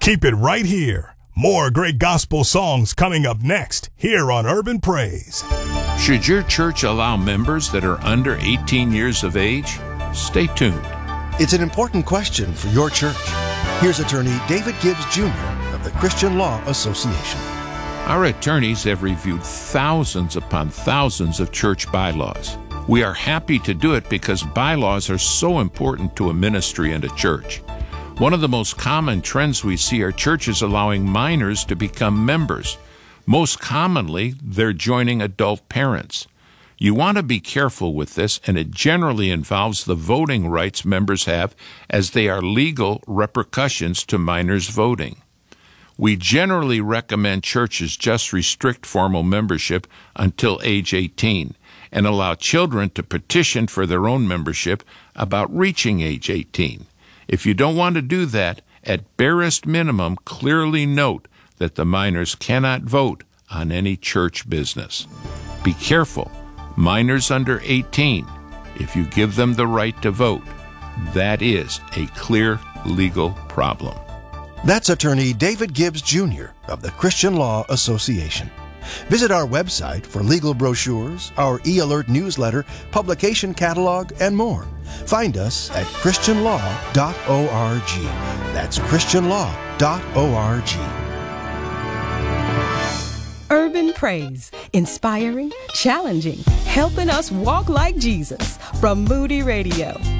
Keep it right here. More great gospel songs coming up next here on Urban Praise. Should your church allow members that are under 18 years of age? Stay tuned. It's an important question for your church. Here's attorney David Gibbs Jr. of the Christian Law Association. Our attorneys have reviewed thousands upon thousands of church bylaws. We are happy to do it because bylaws are so important to a ministry and a church. One of the most common trends we see are churches allowing minors to become members. Most commonly, they're joining adult parents. You want to be careful with this, and it generally involves the voting rights members have, as they are legal repercussions to minors voting. We generally recommend churches just restrict formal membership until age 18 and allow children to petition for their own membership about reaching age 18. If you don't want to do that, at barest minimum, clearly note that the minors cannot vote on any church business. Be careful. Minors under 18, if you give them the right to vote, that is a clear legal problem. That's attorney David Gibbs Jr. of the Christian Law Association. Visit our website for legal brochures, our e-alert newsletter, publication catalog, and more. Find us at christianlaw.org. That's christianlaw.org. Urban Praise, inspiring, challenging, helping us walk like Jesus, from Moody Radio.